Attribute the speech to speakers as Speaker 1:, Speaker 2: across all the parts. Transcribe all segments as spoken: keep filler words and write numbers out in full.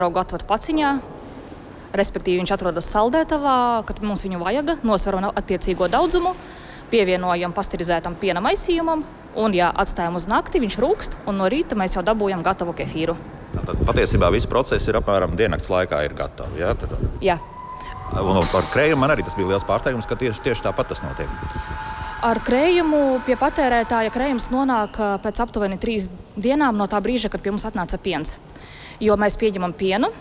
Speaker 1: gatavot paciņā, respektīvi viņš atrodas saldētavā, kad mums viņu vajag, nosveram attiecīgo daudzumu, pievienojam pasterizētam piena maisījumam, un, ja atstājam uz nakti, viņš rūkst, un no rīta mēs jau dabūjam gatavu kefīru.
Speaker 2: Tad patiesībā viss process ir apmēram diennakts laikā ir gatavs. Ja? Tad...
Speaker 1: Jā.
Speaker 2: Un par krējumu man arī tas bija liels pārsteigums, ka tieši, tieši tāpat tas notiek.
Speaker 1: Ar krējumu pie patērētāja krējums nonāk pēc aptuveni trīs dienām no tā brīža, kad pie mums atnāca piens. Jo mēs pieņemam pienu,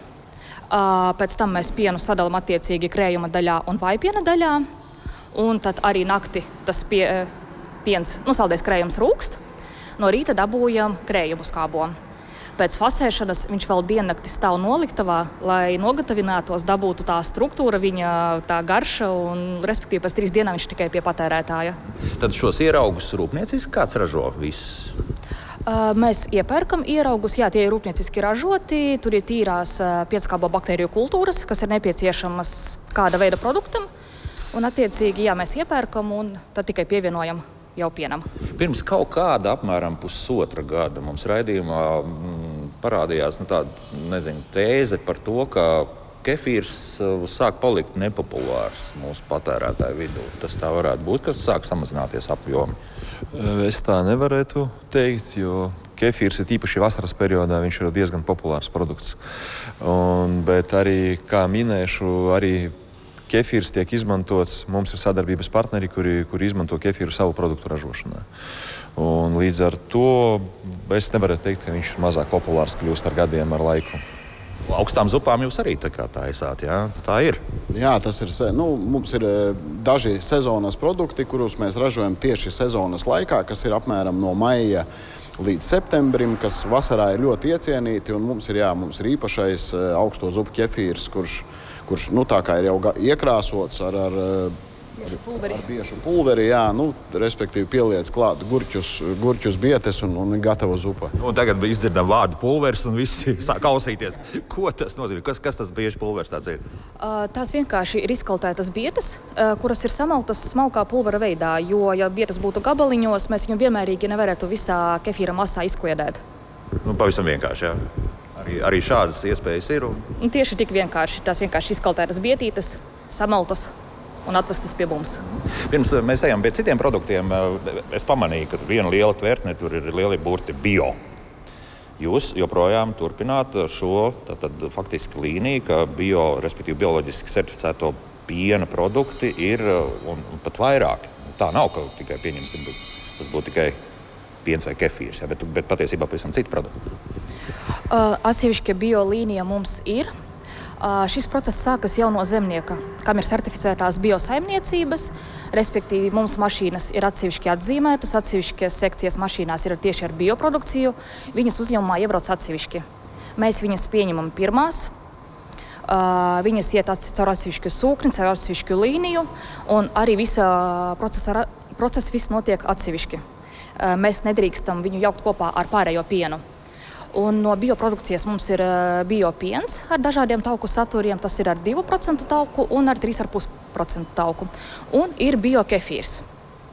Speaker 1: pēc tam mēs pienu sadalām attiecīgi krējuma daļā un vaipiena daļā, un tad arī nakti tas pie, piens, nu, saldais krējums rūkst, no rīta dabūjam krējumu skābo. Pēc fasēšanas viņš vēl diennakti stāv noliktavā, lai nogatavinātos, dabūtu tā struktūra, viņa tā garša, un respektīvi pēc trīs dienām viņš tikai pie patērētāja.
Speaker 2: Tad šos ieraugus rūpnieciski kāds ražo viss?
Speaker 1: Mēs iepērkam ieraugus, jā, tie ir rūpnieciski ražoti, tur ir tīrās piecskābo baktēriju kultūras, kas ir nepieciešamas kāda veida produktam, un attiecīgi, jā, mēs iepērkam un tad tikai pievienojam jau pienam.
Speaker 2: Pirms kaut kāda apmēram pusotra gada mums raidījumā m, parādījās nu, tāda, nezinu, tēze par to, ka kefīrs sāk palikt nepopulārs mūsu patērētāju vidū. Tas tā varētu būt, ka sāk samazināties apjomi.
Speaker 3: Es tā nevarētu teikt, jo kefīrs ir īpaši vasaras periodā, viņš ir diezgan populārs produkts. Un, bet arī, kā minēšu, arī kefīrs tiek izmantots, mums ir sadarbības partneri, kuri, kuri izmanto kefīru savu produktu ražošanā. Un līdz ar to es nevaru teikt, ka viņš ir mazāk populārs kļūst ar gadiem, ar laiku.
Speaker 2: Augstām zupām jūs arī tā kā tā esāt, jā? Tā ir?
Speaker 4: Jā, tas ir, nu, mums ir daži sezonas produkti, kurus mēs ražojam tieši sezonas laikā, kas ir apmēram no maija līdz septembrim, kas vasarā ir ļoti iecienīti, un mums ir, jā, mums ir īpašais augsto zupu kefīrs, kurš, kurš, nu, tā kā ir jau iekrāsots ar, ar
Speaker 1: Pulveri.
Speaker 4: Ar biešu pulveri, jā, nu, respektīvi pieliec klāt gurķus, gurķus bietes un, un gatava zupa.
Speaker 2: Un tagad izdzirdam vārdu pulveris un visi sāk klausīties. Ko tas nozīmē? Kas, kas tas bieži pulveris tāds ir?
Speaker 1: Uh, tās vienkārši ir izkaltētas bietes, uh, kuras ir samaltas smalkā pulvera veidā, jo, ja bietes būtu gabaliņos, mēs viņu vienmērīgi nevarētu visā kefīra masā izkliedēt.
Speaker 2: Nu, pavisam vienkārši, jā. Arī, arī šādas iespējas ir. Un...
Speaker 1: Un tieši tik vienkārši. Tās vienkārši izkaltētas bietītes, samaltas un atvestas pie mums.
Speaker 2: Pirms mēs ejam pie citiem produktiem, es pamanīju, ka viena liela tvertne, tur ir lieli burti bio. Jūs joprojām turpināt šo tātad, faktiski līniju, ka bio, respektīvi bioloģiski certificēto piena produkti ir un, un pat vairāk. Tā nav, ka tikai pieņemsim, tas būtu tikai piens vai kefīrs, ja, bet, bet patiesībā pavisam citi produkti.
Speaker 1: Uh, Atsevišķa bio līnija mums ir. Uh, šis process sākas jau no zemnieka, kam ir certificētās biosaimniecības, respektīvi mums mašīnas ir atsevišķi atzīmētas, atsevišķas sekcijas mašīnās ir tieši ar bioprodukciju, viņas uzņēmumā iebrauc atsevišķi. Mēs viņas pieņemam pirmās, uh, viņas iet caur atsevišķu sūkni, caur atsevišķu līniju, un arī visa procesa, process viss notiek atsevišķi. Uh, mēs nedrīkstam viņu jaukt kopā ar pārējo pienu. Un no bioprodukcijas mums ir biopiens ar dažādiem tauku saturiem. Tas ir ar divu procentu tauku un ar trīs komats pieci procentu tauku. Un ir biokefīrs.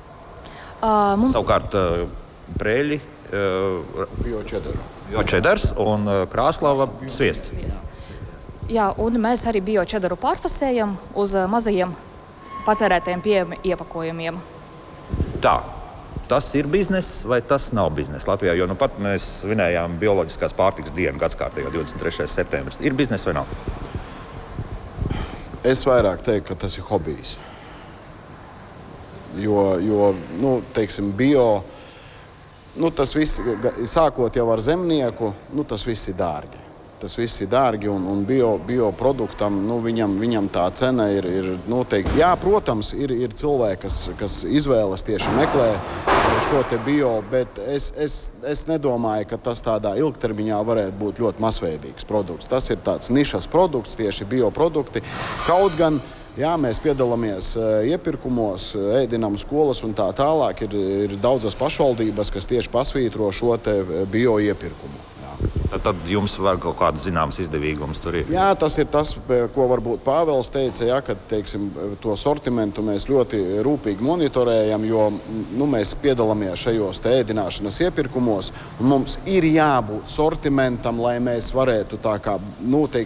Speaker 2: Uh, mums... Savukārt uh, preļi, uh, biočedars un uh, krāslava sviests.
Speaker 1: Jā, un mēs arī biočedaru pārfasējam uz uh, mazajiem patērētājiem pieejamiem iepakojumiem.
Speaker 2: Tā. Tas ir bizness vai tas nav bizness Latvijā? Jo nu pat mēs svinējām bioloģiskās pārtikas dienu gadskārtējo divdesmit trešais septembris. Ir bizness vai nav?
Speaker 4: Es vairāk teiktu, ka tas ir hobijs. Jo, jo nu, teiksim, bio, nu, tas viss, sākot jau ar zemnieku, nu, tas viss ir dārgi. Tas viss ir dārgi un, un bio, bioproduktam, nu, viņam, viņam tā cena ir, ir noteikti. Jā, protams, ir, ir cilvēki, kas, kas izvēlas tieši meklē šo te bio, bet es, es, es nedomāju, ka tas tādā ilgtermiņā varētu būt ļoti masveidīgs produkts. Tas ir tāds nišas produkts, tieši bioprodukti. Kaut gan, jā, mēs piedalāmies iepirkumos, ēdinam skolas un tā tālāk. Ir, ir daudzas pašvaldības, kas tieši pasvītro šo te bio iepirkumu. Jā.
Speaker 2: Tad, tad jums vēl kaut kāds zināms izdevīgums tur ir.
Speaker 4: Jā, tas ir tas, ko varbūt Pāvels teica, ja, kad teiksim, to sortimentu mēs ļoti rūpīgi monitorējam, jo nu, mēs piedalāmies šajos te ēdināšanas iepirkumos, un mums ir jābūt sortimentam, lai mēs varētu tā kā, nu, teiksim,